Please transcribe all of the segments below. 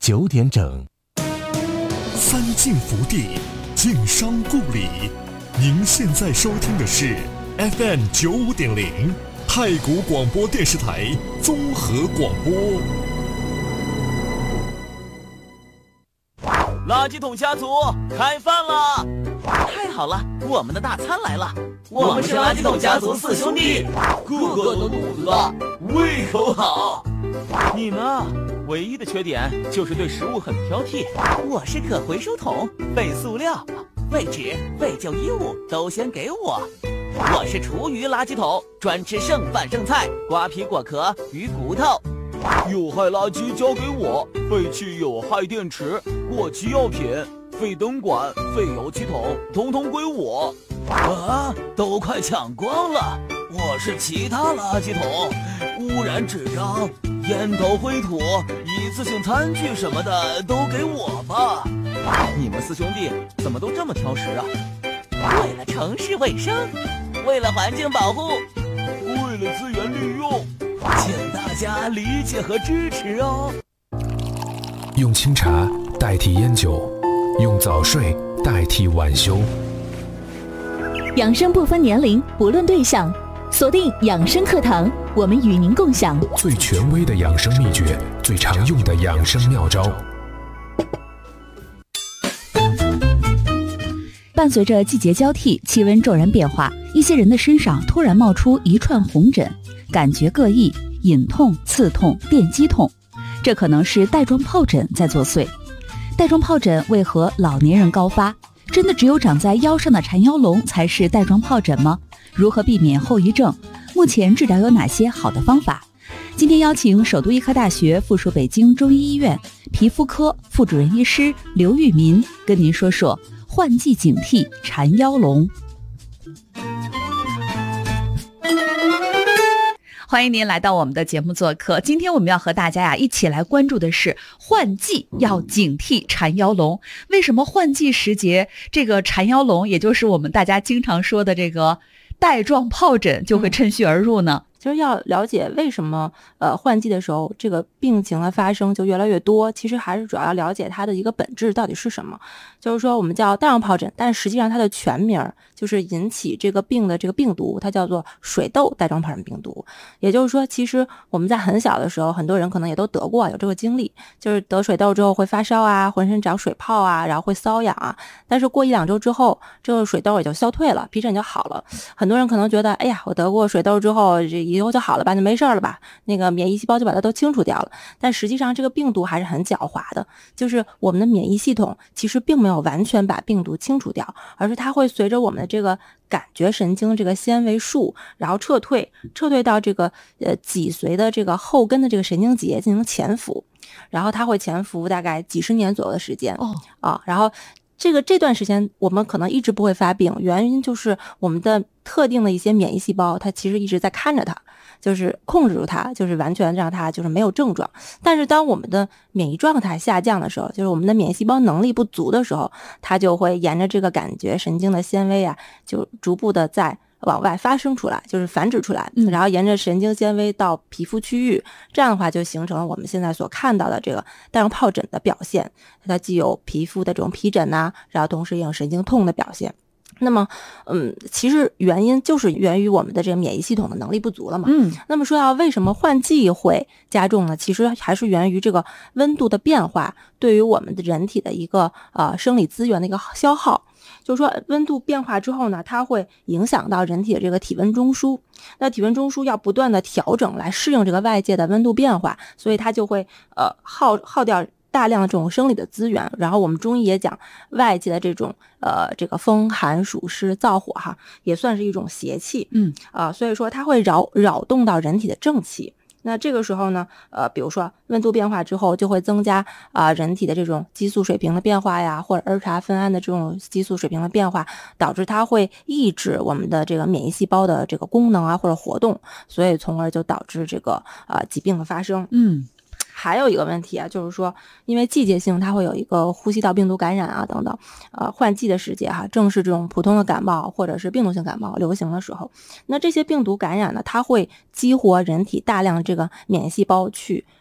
9点整。 三晋福地，晋商故里。您现在收听的是 FM 95.0太谷广播电视台综合广播。 垃圾桶家族开饭了！太好了，我们的大餐来了！我们是垃圾桶家族4兄弟，个个都肚子大，胃口好。你呢？唯一的缺点就是对食物很挑剔。我是可回收桶，废塑料、废纸、废旧衣物都先给我。我是厨余垃圾桶，专吃剩饭剩菜、瓜皮果壳、鱼骨头。有害垃圾交给我，废弃有害电池、过期药品、废灯管、废油漆桶，统统归我。啊，都快抢光了！我是其他垃圾桶，污染纸张、烟头灰土、一次性餐具什么的都给我吧。你们4兄弟怎么都这么挑食啊？为了城市卫生，为了环境保护，为了资源利用，请大家理解和支持哦。 用清茶代替烟酒，用早睡代替晚休。 养生不分年龄，不论对象，锁定养生课堂，我们与您共享最权威的养生秘诀，最常用的养生妙招。 伴随着季节交替，气温骤然变化，一些人的身上突然冒出一串红疹，感觉各异，隐痛、刺痛、电击痛，这可能是带状疱疹在作祟。带状疱疹为何老年人高发？真的只有长在腰上的缠腰龙才是带状疱疹吗？如何避免后遗症？目前治疗有哪些好的方法？今天邀请首都医科大学附属北京中医医院皮肤科副主任医师刘玉民跟您说说换季警惕缠腰龙。欢迎您来到我们的节目做客。今天我们要和大家一起来关注的是换季要警惕缠腰龙。为什么换季时节这个缠腰龙，也就是我们大家经常说的这个带状疱疹就会趁虚而入呢？ 其实要了解为什么换季的时候这个病情的发生就越来越多，其实还是主要了解它的一个本质到底是什么。就是说我们叫带状疱疹，但实际上它的全名就是引起这个病的这个病毒，它叫做水痘带状疱疹病毒。也就是说，其实我们在很小的时候，很多人可能也都得过，有这个经历，就是得水痘之后会发烧啊，浑身长水泡啊，然后会瘙痒啊，但是过1-2周之后，这个水痘也就消退了，皮疹就好了。很多人可能觉得，哎呀，我得过水痘之后以后就好了吧，就没事了吧，那个免疫细胞就把它都清除掉了。但实际上这个病毒还是很狡猾的，就是我们的免疫系统其实并没有完全把病毒清除掉，而是它会随着我们的这个感觉神经这个纤维束，然后撤退到这个脊髓的这个后根的这个神经节进行潜伏，然后它会潜伏大概几十年左右的时间然后这段时间我们可能一直不会发病，原因就是我们的特定的一些免疫细胞它其实一直在看着它，就是控制住它，就是完全让它就是没有症状。但是当我们的免疫状态下降的时候，就是我们的免疫细胞能力不足的时候，它就会沿着这个感觉神经的纤维啊，就逐步的在往外发生出来，就是繁殖出来，然后沿着神经纤维到皮肤区域，这样的话就形成了我们现在所看到的这个带状疱疹的表现。它既有皮肤的这种皮疹啊，然后同时也有神经痛的表现。那么其实原因就是源于我们的这个免疫系统的能力不足了嘛。那么说到为什么换季会加重呢？其实还是源于这个温度的变化对于我们的人体的一个生理资源的一个消耗。就是说温度变化之后呢，它会影响到人体的这个体温中枢，那体温中枢要不断的调整来适应这个外界的温度变化，所以它就会耗掉大量的这种生理的资源。然后我们中医也讲外界的这种这个风寒暑湿燥火也算是一种邪气，所以说它会扰动到人体的正气。那这个时候呢，比如说温度变化之后，就会增加人体的这种激素水平的变化呀，或者儿茶酚胺的这种激素水平的变化，导致它会抑制我们的这个免疫细胞的这个功能啊或者活动，所以从而就导致这个疾病的发生。还有一个问题啊，就是说因为季节性它会有一个呼吸道病毒感染啊等等，换季的时节正是这种普通的感冒或者是病毒性感冒流行的时候，那这些病毒感染呢，它会激活人体大量这个免疫细胞去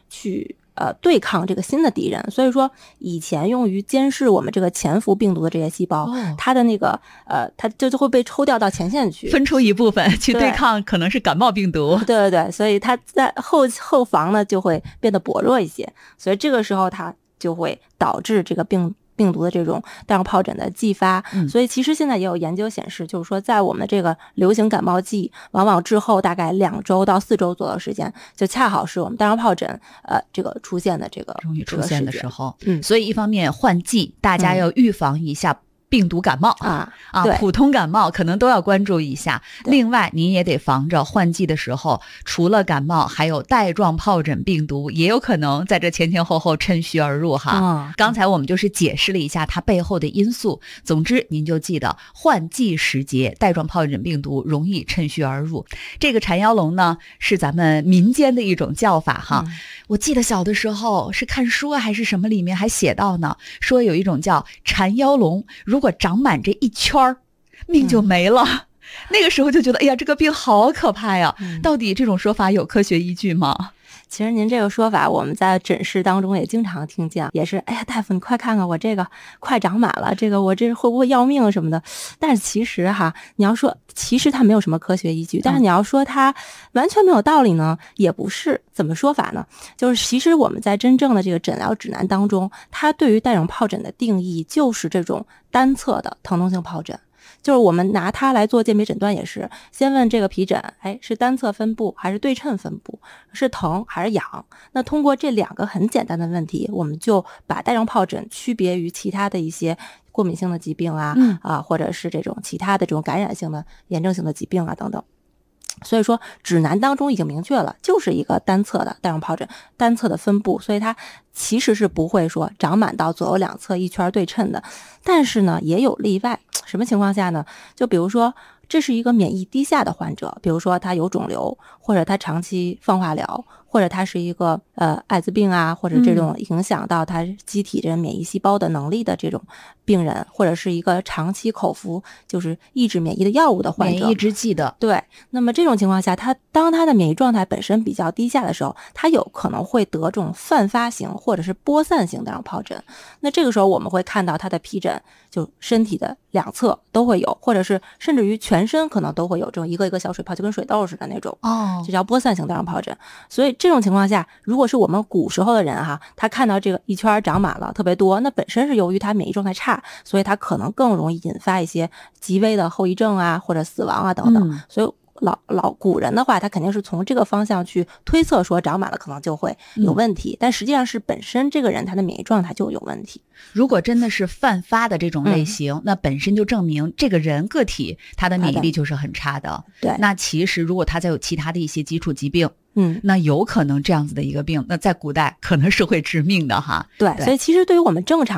去对抗这个新的敌人。所以说以前用于监视我们这个潜伏病毒的这些细胞，它的那个它就会被抽调到前线去， 分出一部分去对抗可能是感冒病毒。 对对对，所以它在后防呢就会变得薄弱一些，所以这个时候它就会导致这个病毒的这种带状疱疹的继发。所以其实现在也有研究显示，就是说在我们这个流行感冒季往往之后大概2周到4周左右时间，就恰好是我们带状疱疹这个出现的这个容易出现的时候。 嗯， 所以一方面换季大家要预防一下病毒感冒普通感冒可能都要关注一下。另外您也得防着换季的时候除了感冒还有带状疱疹病毒也有可能在这前后趁虚而入哈。刚才我们就是解释了一下它背后的因素，总之您就记得换季时节带状疱疹病毒容易趁虚而入。这个缠腰龙呢是咱们民间的一种叫法哈。我记得小的时候是看书还是什么里面还写到呢，说有一种叫缠腰龙，如果长满这一圈命就没了。那个时候就觉得哎呀这个病好可怕呀。到底这种说法有科学依据吗？ 其实您这个说法我们在诊室当中也经常听见，也是哎呀大夫你快看看我这个快长满了，这个我这会不会要命什么的。但是其实哈，你要说其实它没有什么科学依据，但是你要说它完全没有道理呢也不是。怎么说法呢？就是其实我们在真正的这个诊疗指南当中，它对于带状疱疹的定义就是这种单侧的疼痛性疱疹。就是我们拿它来做鉴别诊断也是先问这个皮疹是单侧分布还是对称分布，是疼还是痒。那通过这2个很简单的问题，我们就把带状疱疹区别于其他的一些过敏性的疾病或者是这种其他的这种感染性的炎症性的疾病等等。所以说指南当中已经明确了，就是一个单侧的带状疱疹，单侧的分布，所以它其实是不会说长满到左右两侧一圈对称的。但是呢也有例外，什么情况下呢？就比如说这是一个免疫低下的患者，比如说他有肿瘤，或者他长期放化疗，或者他是一个艾滋病或者这种影响到他机体这免疫细胞的能力的这种病人，或者是一个长期口服就是抑制免疫的药物的患者， 免疫制剂的。 对，那么这种情况下当他的免疫状态本身比较低下的时候，他有可能会得这种泛发型或者是播散型带状疱疹。那这个时候我们会看到他的皮疹就身体的2侧都会有，或者是甚至于全身可能都会有这种一个一个小水泡，就跟水痘似的那种就叫播散型带状疱疹。所以这种情况下，如果是我们古时候的人他看到这个一圈长满了特别多，那本身是由于他免疫状态差，所以他可能更容易引发一些极危的后遗症或者死亡等等。所以老古人的话，他肯定是从这个方向去推测说长满了可能就会有问题，但实际上是本身这个人他的免疫状态就有问题。 如果真的是泛发的这种类型，那本身就证明这个人个体他的免疫力就是很差的。 对， 那其实如果他再有其他的一些基础疾病，那有可能这样子的一个病，那在古代可能是会致命的哈。 对，所以其实对于我们正常